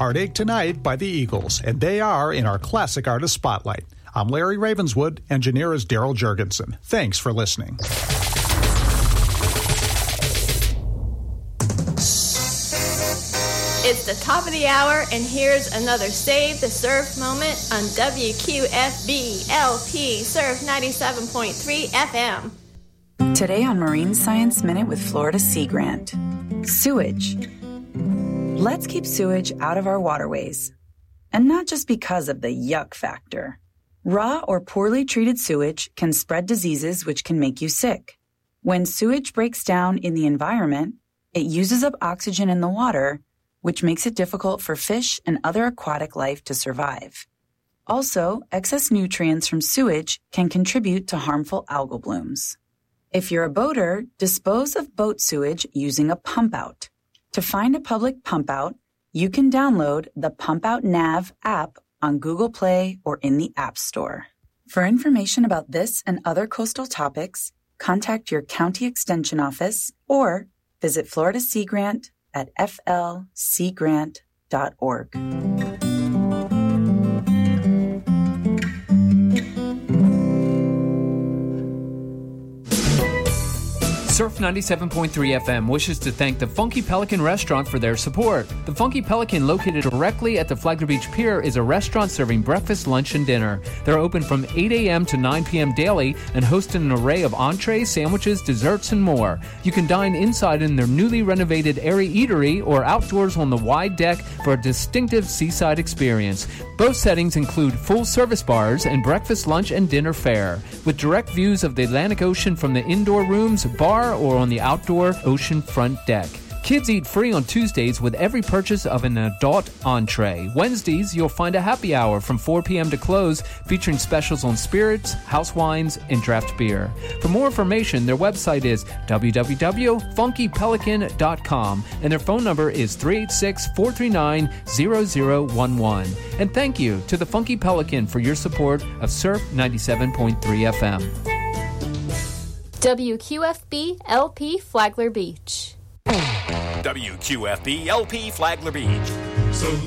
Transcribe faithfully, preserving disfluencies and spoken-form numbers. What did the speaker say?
Heartache Tonight by the Eagles, and they are in our Classic Artist Spotlight. I'm Larry Ravenswood, engineer is Daryl Jurgensen. Thanks for listening. It's the top of the hour, and here's another Save the Surf moment on W Q F B L P Surf ninety-seven point three F M. Today on Marine Science Minute with Florida Sea Grant. Sewage. Let's keep sewage out of our waterways. And not just because of the yuck factor. Raw or poorly treated sewage can spread diseases which can make you sick. When sewage breaks down in the environment, it uses up oxygen in the water, which makes it difficult for fish and other aquatic life to survive. Also, excess nutrients from sewage can contribute to harmful algal blooms. If you're a boater, dispose of boat sewage using a pump out. To find a public pump out, you can download the Pump Out Nav app on Google Play or in the App Store. For information about this and other coastal topics, contact your county extension office or visit Florida Sea Grant at f l sea grant dot org. Surf ninety-seven point three F M wishes to thank the Funky Pelican Restaurant for their support. The Funky Pelican, located directly at the Flagler Beach Pier, is a restaurant serving breakfast, lunch, and dinner. They're open from eight a.m. to nine p.m. daily and host an array of entrees, sandwiches, desserts, and more. You can dine inside in their newly renovated airy eatery or outdoors on the wide deck for a distinctive seaside experience. Both settings include full-service bars and breakfast, lunch, and dinner fare, with direct views of the Atlantic Ocean from the indoor rooms, bar, or on the outdoor ocean front deck. Kids eat free on Tuesdays with every purchase of an adult entree. Wednesdays, you'll find a happy hour from four p.m. to close, featuring specials on spirits, house wines, and draft beer. For more information, their website is w w w dot funky pelican dot com, and their phone number is three eight six, four three nine, zero zero one one. And thank you to the Funky Pelican for your support of Surf ninety-seven point three F M. W Q F B L P Flagler Beach. W Q F B L P Flagler Beach. So